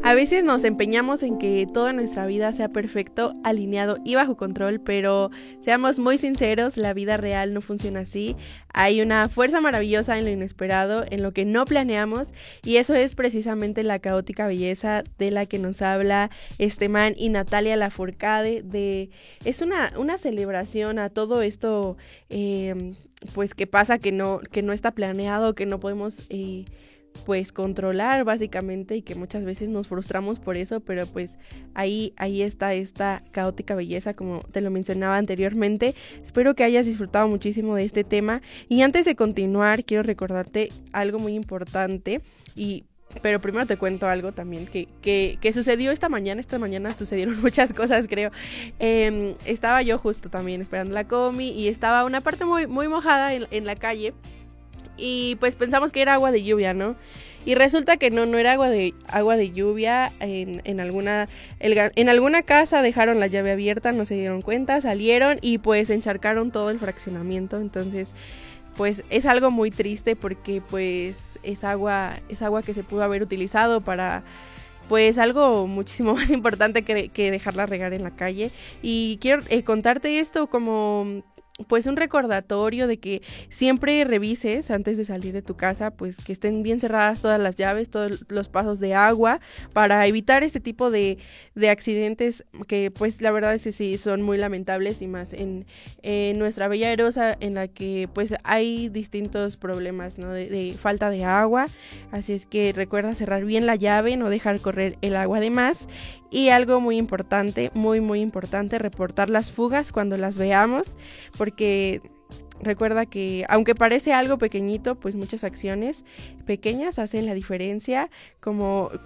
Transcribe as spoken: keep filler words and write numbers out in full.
A veces nos empeñamos en que toda nuestra vida sea perfecto, alineado y bajo control, pero seamos muy sinceros, la vida real no funciona así. Hay una fuerza maravillosa en lo inesperado, en lo que no planeamos, y eso es precisamente la caótica belleza de la que nos habla Esteban y Natalia Lafourcade. De, es una, una celebración a todo esto eh, pues que pasa, que no, que no está planeado, que no podemos... Eh, pues controlar básicamente, y que muchas veces nos frustramos por eso, pero pues ahí, ahí está esta caótica belleza, como te lo mencionaba anteriormente. Espero que hayas disfrutado muchísimo de este tema, y antes de continuar quiero recordarte algo muy importante, y pero primero te cuento algo también que, que, que sucedió esta mañana. Esta mañana sucedieron muchas cosas, creo. Eh, estaba yo justo también esperando la comi, y estaba una parte muy, muy mojada en, en la calle. Y pues pensamos que era agua de lluvia, ¿no? Y resulta que no, no era agua de, agua de lluvia. En, en, alguna, el, en alguna casa dejaron la llave abierta, no se dieron cuenta, salieron y pues encharcaron todo el fraccionamiento. Entonces, pues es algo muy triste, porque pues es agua, es agua que se pudo haber utilizado para... pues algo muchísimo más importante que, que dejarla regar en la calle. Y quiero eh, contarte esto como... pues un recordatorio de que siempre revises antes de salir de tu casa, pues que estén bien cerradas todas las llaves, todos los pasos de agua, para evitar este tipo de, de accidentes que pues la verdad es que sí son muy lamentables, y más en, en nuestra bella Erosa, en la que pues hay distintos problemas, ¿no? de, de falta de agua. Así es que recuerda cerrar bien la llave, no dejar correr el agua de más. Y algo muy importante, muy muy importante, reportar las fugas cuando las veamos, porque recuerda que aunque parece algo pequeñito, pues muchas acciones pequeñas hacen la diferencia, como